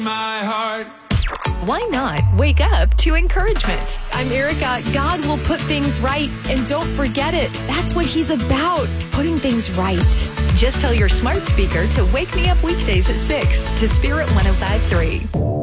My heart. Why not wake up to encouragement? I'm Erica. God will put things right, and don't forget it. That's what He's about, putting things right. Just tell your smart speaker to wake me up weekdays at 6 to Spirit 105.3.